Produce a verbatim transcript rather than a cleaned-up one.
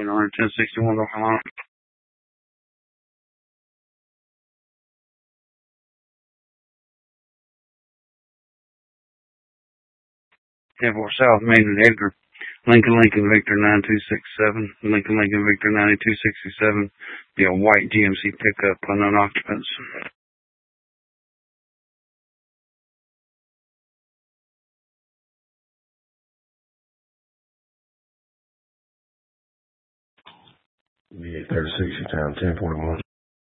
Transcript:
one hundred ten sixty-one, North Carolina. ten four South Main and Edgar. Lincoln Lincoln Victor nine two six seven. Lincoln Lincoln Victor ninety-two sixty-seven. Be a white G M C pickup, unknown occupants. V eight thirty-six, you time ten forty-one.